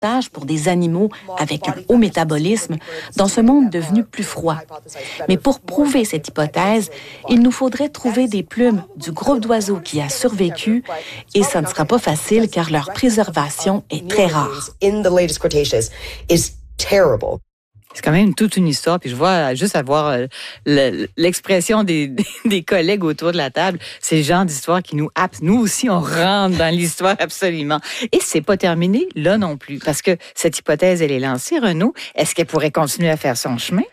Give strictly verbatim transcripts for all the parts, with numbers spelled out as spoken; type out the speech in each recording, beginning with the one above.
davantage pour des animaux avec un haut métabolisme dans ce monde devenu plus froid. Mais pour prouver cette hypothèse, il nous faudrait trouver des plumes du groupe d'oiseaux qui a survécu et ça ne sera pas facile car leur préservation est très rare. C'est quand même toute une histoire. Puis je vois juste avoir le, l'expression des, des, des collègues autour de la table. C'est le genre d'histoire qui nous happe. Nous aussi, on rentre dans l'histoire absolument. Et c'est pas terminé là non plus. Parce que cette hypothèse, elle est lancée, Renaud. Est-ce qu'elle pourrait continuer à faire son chemin?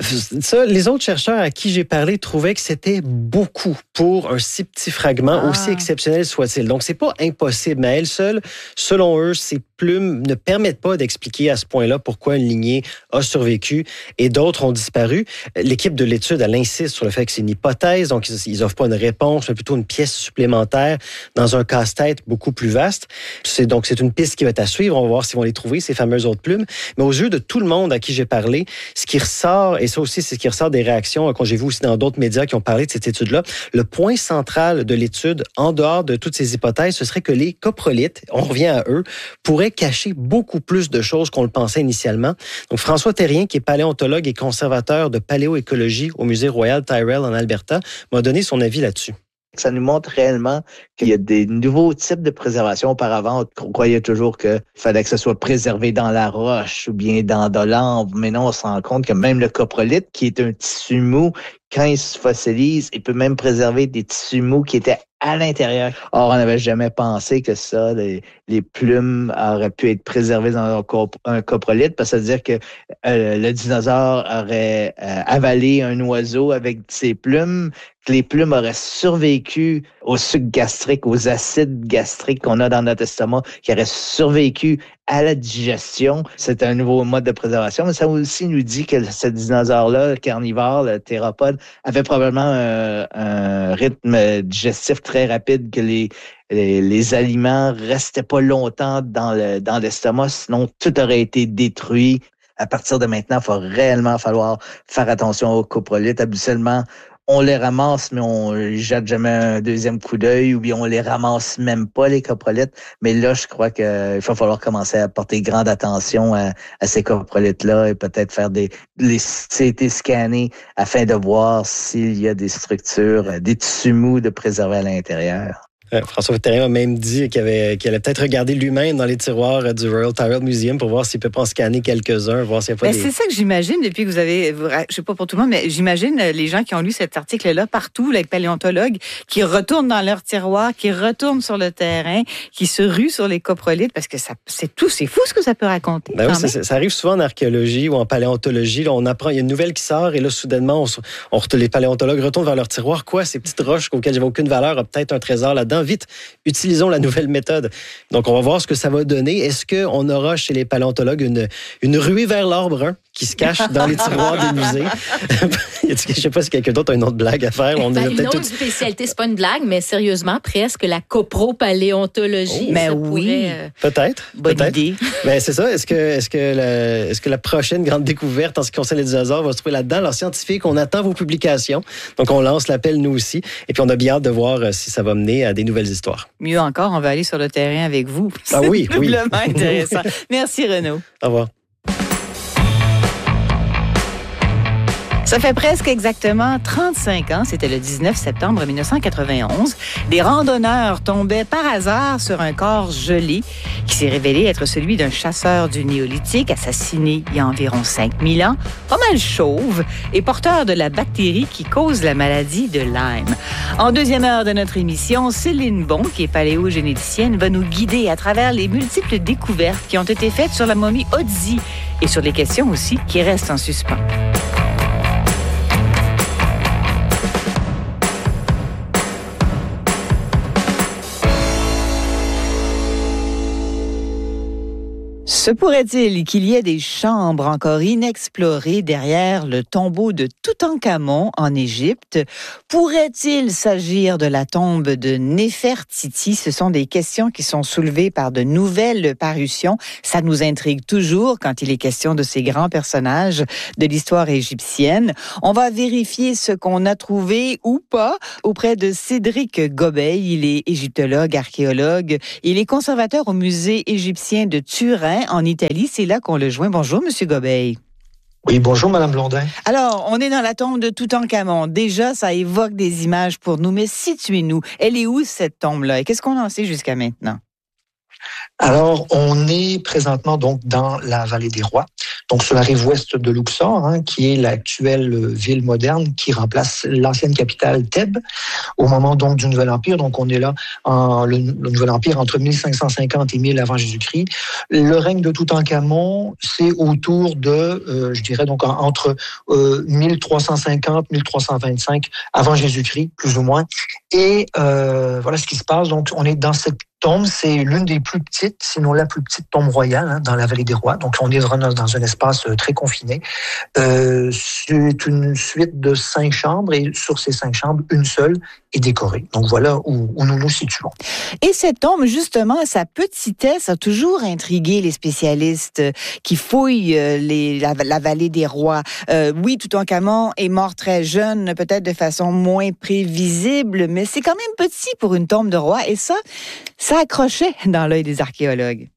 Ça, les autres chercheurs à qui j'ai parlé trouvaient que c'était beaucoup pour un si petit fragment, ah. aussi exceptionnel soit-il. Donc, c'est pas impossible, mais à elle seule, selon eux, ces plumes ne permettent pas d'expliquer à ce point-là pourquoi une lignée a survécu et d'autres ont disparu. L'équipe de l'étude, elle insiste sur le fait que c'est une hypothèse, donc ils offrent pas une réponse, mais plutôt une pièce supplémentaire dans un casse-tête beaucoup plus vaste. C'est, donc, c'est une piste qui va être à suivre. On va voir s'ils vont les trouver, ces fameuses autres plumes. Mais aux yeux de tout le monde à qui j'ai parlé, ce qui ressort, et ça aussi, c'est ce qui ressort des réactions qu'on j'ai vu aussi dans d'autres médias qui ont parlé de cette étude-là. Le point central de l'étude, en dehors de toutes ces hypothèses, ce serait que les coprolites, on revient à eux, pourraient cacher beaucoup plus de choses qu'on le pensait initialement. Donc, François Terrien, qui est paléontologue et conservateur de paléoécologie au Musée Royal Tyrrell en Alberta, m'a donné son avis là-dessus. Ça nous montre réellement qu'il y a des nouveaux types de préservation. Auparavant, on croyait toujours qu'il fallait que ça soit préservé dans la roche ou bien dans de l'ambre. Mais non, on se rend compte que même le coprolite, qui est un tissu mou, quand il se fossilise, il peut même préserver des tissus mous qui étaient à l'intérieur. Or, on n'avait jamais pensé que ça, les, les plumes auraient pu être préservées dans un, cop- un coprolite, parce que ça veut dire que euh, le dinosaure aurait euh, avalé un oiseau avec ses plumes, que les plumes auraient survécu au suc gastrique, aux acides gastriques qu'on a dans notre estomac, qui auraient survécu à la digestion. C'est un nouveau mode de préservation, mais ça aussi nous dit que ce dinosaure-là, le carnivore, le théropode, avait probablement un, un rythme digestif très rapide, que les, les, les aliments restaient pas longtemps dans, le, dans l'estomac, sinon tout aurait été détruit. À partir de maintenant, il va réellement falloir faire attention aux coprolites. Habituellement, on les ramasse, mais on ne jette jamais un deuxième coup d'œil, ou bien on les ramasse même pas, les coprolites. Mais là, je crois qu'il va falloir commencer à porter grande attention à, à ces coprolites-là et peut-être faire des les C T scannés afin de voir s'il y a des structures, des tissus mous de préserver à l'intérieur. François Terrien a même dit qu'il, avait, qu'il allait peut-être regarder lui-même dans les tiroirs du Royal Tyrrell Museum pour voir s'il peut pas en scanner quelques-uns, voir s'il n'y a pas ben des... C'est ça que j'imagine depuis que vous avez, je sais pas pour tout le monde, mais j'imagine les gens qui ont lu cet article-là partout, les paléontologues, qui retournent dans leurs tiroirs, qui retournent sur le terrain, qui se ruent sur les coprolites, parce que ça, c'est tout, c'est fou ce que ça peut raconter. Ben oui, c'est, ça arrive souvent en archéologie ou en paléontologie. Là, on apprend, il y a une nouvelle qui sort et là, soudainement, on, on, les paléontologues retournent vers leur tiroir. Quoi, ces petites roches auxquelles j'avais aucune valeur, a peut-être un trésor là-dedans. Vite, utilisons la nouvelle méthode. Donc, on va voir ce que ça va donner. Est-ce qu'on aura chez les paléontologues une, une ruée vers l'or brun qui se cache dans les tiroirs des musées? Je ne sais pas si quelqu'un d'autre a une autre blague à faire. On ben, a une autre tout... spécialité, c'est pas une blague, mais sérieusement, presque la copropaléontologie. Oh, mais oui, pourrait, euh... peut-être. Bonne peut-être. idée. Mais c'est ça. Est-ce que, est-ce, que la, est-ce que la prochaine grande découverte en ce qui concerne les dinosaures va se trouver là-dedans? Alors, scientifiques, on attend vos publications. Donc, on lance l'appel, nous aussi. Et puis, on a bien hâte de voir si ça va mener à des nouvelles histoires. Mieux encore, on va aller sur le terrain avec vous. Ah oui, c'est oui. doublement intéressant. Merci, Renaud. Au revoir. Ça fait presque exactement trente-cinq ans, c'était le dix-neuf septembre mille neuf cent quatre-vingt-onze. Des randonneurs tombaient par hasard sur un corps gelé qui s'est révélé être celui d'un chasseur du Néolithique assassiné il y a environ cinq mille ans, pas mal chauve et porteur de la bactérie qui cause la maladie de Lyme. En deuxième heure de notre émission, Céline Bon, qui est paléogénéticienne, va nous guider à travers les multiples découvertes qui ont été faites sur la momie Otzi et sur les questions aussi qui restent en suspens. Se pourrait-il qu'il y ait des chambres encore inexplorées derrière le tombeau de Toutankhamon en Égypte? Pourrait-il s'agir de la tombe de Néfertiti? Ce sont des questions qui sont soulevées par de nouvelles parutions. Ça nous intrigue toujours quand il est question de ces grands personnages de l'histoire égyptienne. On va vérifier ce qu'on a trouvé ou pas auprès de Cédric Gobeil. Il est égyptologue, archéologue. Il est conservateur au musée égyptien de Turin, en Italie. C'est là qu'on le joint. Bonjour, Monsieur Gobeil. Oui, bonjour, Madame Blondin. Alors, on est dans la tombe de Toutankhamon. Déjà, ça évoque des images pour nous, mais situez-nous. Elle est où, cette tombe-là? Et qu'est-ce qu'on en sait jusqu'à maintenant? Alors, on est présentement donc dans la vallée des Rois, donc sur la rive ouest de Luxor, hein, qui est l'actuelle ville moderne qui remplace l'ancienne capitale Thèbes au moment donc du Nouvel Empire. Donc, on est là en le, le Nouvel Empire entre mille cinq cent cinquante et mille avant Jésus-Christ. Le règne de Toutankhamon, c'est autour de, euh, je dirais donc en, entre euh, mille trois cent cinquante, mille trois cent vingt-cinq avant Jésus-Christ, plus ou moins. Et euh, voilà ce qui se passe. Donc, on est dans cette tombe, c'est l'une des plus petites, sinon la plus petite tombe royale hein, dans la vallée des Rois. Donc, on est vraiment dans un espace très confiné. Euh, c'est une suite de cinq chambres et sur ces cinq chambres, une seule est décorée. Donc, voilà où, où nous nous situons. Et cette tombe, justement, sa petitesse a toujours intrigué les spécialistes qui fouillent les, la, la vallée des Rois. Euh, oui, Toutankhamon est mort très jeune, peut-être de façon moins prévisible, mais c'est quand même petit pour une tombe de roi. Et ça, ça accrochait dans l'œil des archéologues.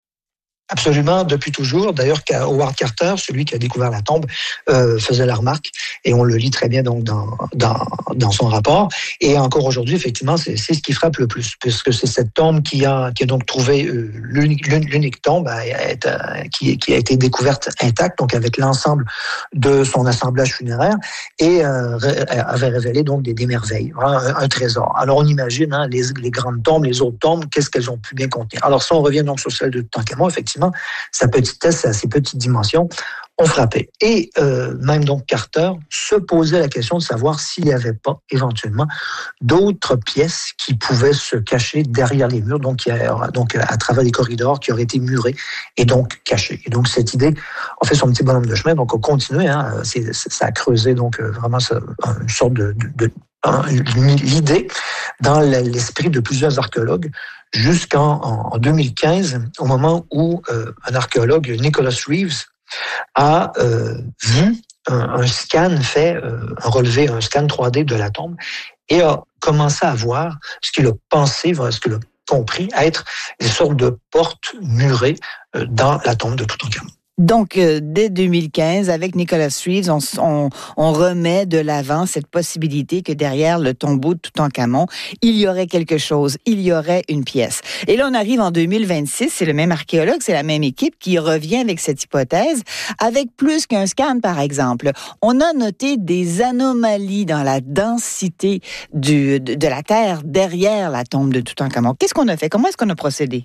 Absolument, depuis toujours. D'ailleurs, Howard Carter, celui qui a découvert la tombe, euh, faisait la remarque, et on le lit très bien donc dans dans, dans son rapport. Et encore aujourd'hui, effectivement, c'est, c'est ce qui frappe le plus, puisque c'est cette tombe qui a qui a donc trouvé euh, l'unique, l'unique tombe à être, euh, qui qui a été découverte intacte, donc avec l'ensemble de son assemblage funéraire, et euh, avait révélé donc des, des merveilles, un, un trésor. Alors on imagine hein, les, les grandes tombes, les autres tombes, qu'est-ce qu'elles ont pu bien contenir. Alors si on revient donc sur celle de Toutankhamon, effectivement, sa petitesse, ses petites dimensions ont frappé. Et euh, même donc Carter se posait la question de savoir s'il n'y avait pas éventuellement d'autres pièces qui pouvaient se cacher derrière les murs, donc, qui a, donc à travers les corridors qui auraient été murés et donc cachés. Et donc cette idée a fait son petit bonhomme de chemin, donc on continue, hein, c'est, ça a creusé donc vraiment ça, une sorte de, de, de l'idée dans l'esprit de plusieurs archéologues jusqu'en en deux mille quinze, au moment où euh, un archéologue, Nicholas Reeves, a euh, vu un, un scan fait, euh, un relevé, un scan trois D de la tombe et a commencé à voir ce qu'il a pensé, ce qu'il a compris être des sortes de portes murées euh, dans la tombe de Toutankhamon. Donc, euh, dès deux mille quinze, avec Nicholas Reeves, on, on, on remet de l'avant cette possibilité que derrière le tombeau de Toutankhamon, il y aurait quelque chose, il y aurait une pièce. Et là, on arrive en deux mille vingt-six, c'est le même archéologue, c'est la même équipe qui revient avec cette hypothèse, avec plus qu'un scan, par exemple. On a noté des anomalies dans la densité du, de, de la terre derrière la tombe de Toutankhamon. Qu'est-ce qu'on a fait? Comment est-ce qu'on a procédé?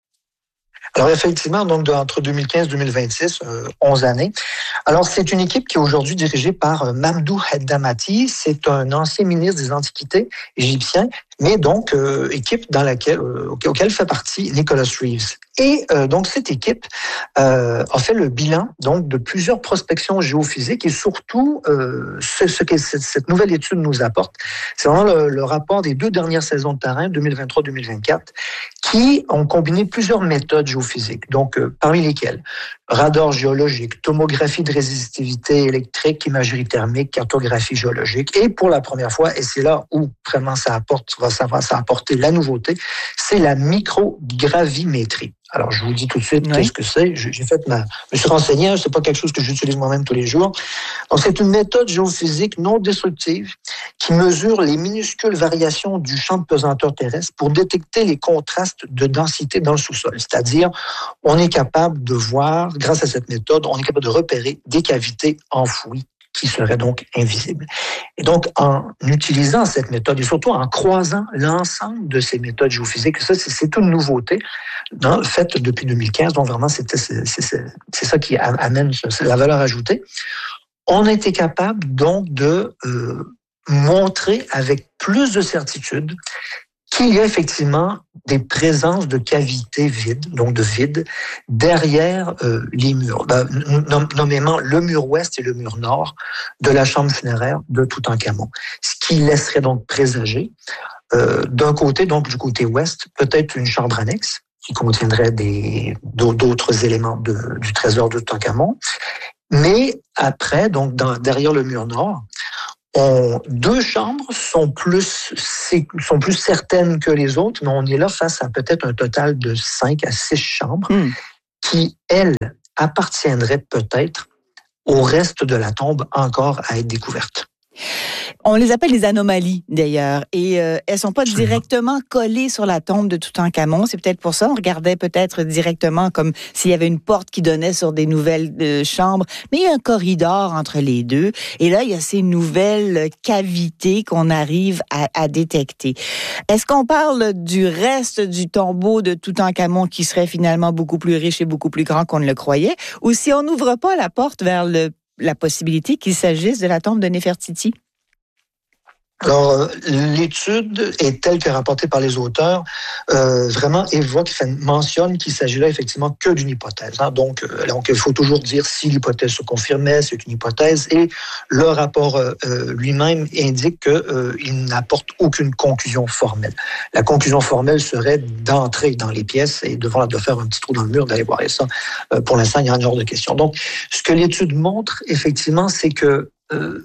Alors effectivement, donc de, entre deux mille quinze et deux mille vingt-six, euh, onze années. Alors c'est une équipe qui est aujourd'hui dirigée par euh, Mamdouh Haddamati. C'est un ancien ministre des Antiquités égyptien, mais donc euh, équipe dans laquelle euh, auquel fait partie Nicholas Reeves. Et euh, donc cette équipe euh, a fait le bilan donc de plusieurs prospections géophysiques et surtout euh, ce, ce que cette, cette nouvelle étude nous apporte, c'est vraiment le, le rapport des deux dernières saisons de terrain, deux mille vingt-trois deux mille vingt-quatre, qui ont combiné plusieurs méthodes géophysiques, donc euh, parmi lesquelles radar géologique, tomographie de résistivité électrique, imagerie thermique, cartographie géologique, et pour la première fois, et c'est là où vraiment ça apporte, ça va ça apporter la nouveauté, c'est la microgravimétrie. Alors, je vous dis tout de suite oui. Qu'est-ce que c'est. J'ai fait ma, je me suis renseigné, c'est pas quelque chose que j'utilise moi-même tous les jours. Donc, c'est une méthode géophysique non destructive qui mesure les minuscules variations du champ de pesanteur terrestre pour détecter les contrastes de densité dans le sous-sol. C'est-à-dire, on est capable de voir, grâce à cette méthode, on est capable de repérer des cavités enfouies qui seraient donc invisibles. Et donc, en utilisant cette méthode, et surtout en croisant l'ensemble de ces méthodes géophysiques, ça, c'est, c'est une nouveauté dans, faite depuis deux mille quinze, donc vraiment, c'était, c'est, c'est, c'est ça qui amène la valeur ajoutée. On a été capable, donc, de euh, montrer avec plus de certitude qu'il y a effectivement des présences de cavités vides, donc de vide, derrière euh, les murs, ben, nom- nommément le mur ouest et le mur nord de la chambre funéraire de Toutankhamon. Ce qui laisserait donc présager, euh, d'un côté, donc du côté ouest, peut-être une chambre annexe qui contiendrait des, d'autres éléments de, du trésor de Toutankhamon. Mais après, donc dans, derrière le mur nord, On, deux chambres sont plus, sont plus certaines que les autres, mais on est là face à peut-être un total de cinq à six chambres. Mm. qui, elles, appartiendraient peut-être au reste de la tombe encore à être découverte. On les appelle les anomalies, d'ailleurs, et euh, elles sont pas directement collées sur la tombe de Toutankhamon. C'est peut-être pour ça, on regardait peut-être directement comme s'il y avait une porte qui donnait sur des nouvelles euh, chambres, mais il y a un corridor entre les deux, et là, il y a ces nouvelles cavités qu'on arrive à, à détecter. Est-ce qu'on parle du reste du tombeau de Toutankhamon qui serait finalement beaucoup plus riche et beaucoup plus grand qu'on ne le croyait, ou si on n'ouvre pas la porte vers le la possibilité qu'il s'agisse de la tombe de Néfertiti? Alors, l'étude est telle que rapportée par les auteurs, euh, vraiment évoque, mentionne qu'il s'agit là effectivement que d'une hypothèse. Hein. Donc, euh, donc, il faut toujours dire si l'hypothèse se confirmait, c'est une hypothèse, et le rapport euh, lui-même indique qu'il euh, n'apporte aucune conclusion formelle. La conclusion formelle serait d'entrer dans les pièces et de, de faire un petit trou dans le mur, d'aller voir. Et ça, euh, pour l'instant, il y a un genre de question. Donc, ce que l'étude montre, effectivement, c'est que euh,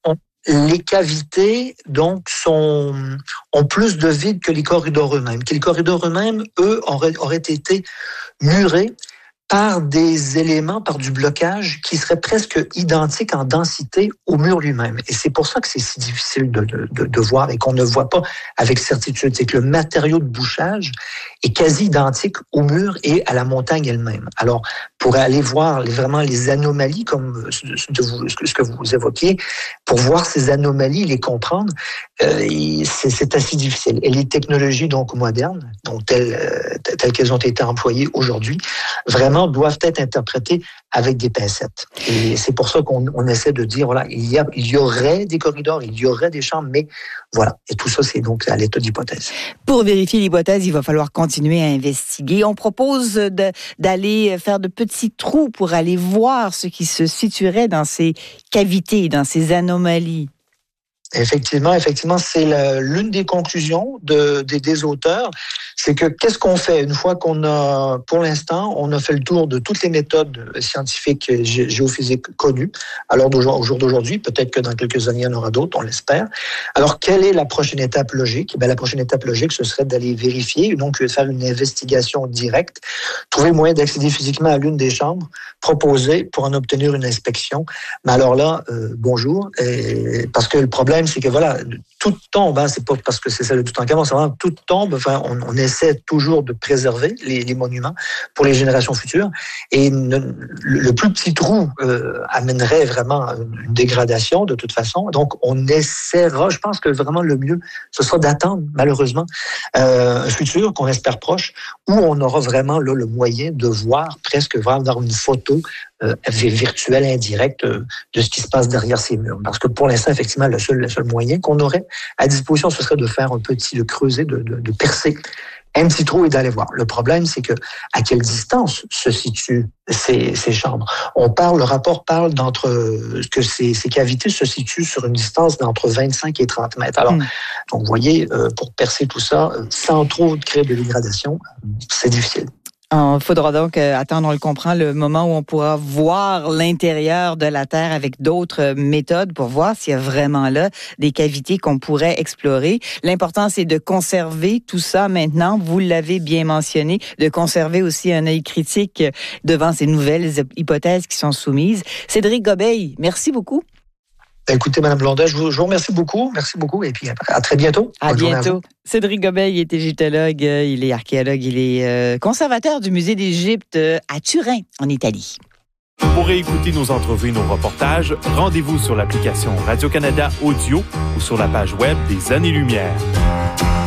les cavités, donc, sont, ont plus de vide que les corridors eux-mêmes. Que les corridors eux-mêmes, eux, auraient, auraient été murés par des éléments, par du blocage qui serait presque identique en densité au mur lui-même. Et c'est pour ça que c'est si difficile de, de, de, de voir et qu'on ne voit pas avec certitude. C'est que le matériau de bouchage est quasi identique au mur et à la montagne elle-même. Alors, pour aller voir les, vraiment les anomalies, comme ce, vous, ce que vous évoquiez, pour voir ces anomalies, les comprendre, euh, c'est, c'est assez difficile. Et les technologies donc modernes, donc telles, telles qu'elles ont été employées aujourd'hui, vraiment doivent être interprétées avec des pincettes. Et c'est pour ça qu'on on essaie de dire, voilà, il y, a, il y aurait des corridors, il y aurait des chambres, mais voilà. Et tout ça, c'est donc à l'état d'hypothèse. Pour vérifier l'hypothèse, il va falloir continuer à investiguer. On propose de, d'aller faire de petits trous pour aller voir ce qui se situerait dans ces cavités, dans ces anomalies. Effectivement, effectivement, c'est la, l'une des conclusions de, des, des auteurs, c'est que qu'est-ce qu'on fait une fois qu'on a, pour l'instant, on a fait le tour de toutes les méthodes scientifiques gé- géophysiques connues. Alors au jour d'aujourd'hui, peut-être que dans quelques années, il y en aura d'autres, on l'espère. Alors quelle est la prochaine étape logique? Ben, la prochaine étape logique, ce serait d'aller vérifier, donc de faire une investigation directe, trouver le moyen d'accéder physiquement à l'une des chambres, proposer pour en obtenir une inspection. Mais alors là, euh, bonjour, et, parce que le problème, c'est que voilà, toute tombe, hein, c'est pas parce que c'est celle de Toutankhamon, c'est vraiment toute tombe. Enfin, on, on essaie toujours de préserver les, les monuments pour les générations futures. Et ne, le, le plus petit trou euh, amènerait vraiment une dégradation de toute façon. Donc, on essaiera. Je pense que vraiment le mieux, ce sera d'attendre, malheureusement, euh, un futur qu'on espère proche, où on aura vraiment là le moyen de voir presque vraiment dans une photo Euh, virtuel, indirect euh, de ce qui se passe derrière ces murs. Parce que pour l'instant, effectivement, le seul, le seul moyen qu'on aurait à disposition, ce serait de faire un petit, de creuser, de, de, de percer un petit trou et d'aller voir. Le problème, c'est que à quelle distance se situent ces, ces chambres? On parle, le rapport parle d'entre que ces, ces cavités se situent sur une distance d'entre vingt-cinq et trente mètres. Alors, mmh. donc, vous voyez, euh, pour percer tout ça, sans trop créer de dégradation, c'est difficile. Il faudra donc attendre, on le comprend, le moment où on pourra voir l'intérieur de la Terre avec d'autres méthodes pour voir s'il y a vraiment là des cavités qu'on pourrait explorer. L'important, c'est de conserver tout ça maintenant. Vous l'avez bien mentionné, de conserver aussi un œil critique devant ces nouvelles hypothèses qui sont soumises. Cédric Gobeil, merci beaucoup. Écoutez, Mme Blondet, je vous, je vous remercie beaucoup. Merci beaucoup. Et puis, à très bientôt. À Bonne bientôt. À Cédric Gobeil est égyptologue, il est archéologue, il est conservateur du musée d'Égypte à Turin, en Italie. Pour réécouter nos entrevues et nos reportages, rendez-vous sur l'application Radio-Canada Audio ou sur la page web des Années-Lumière.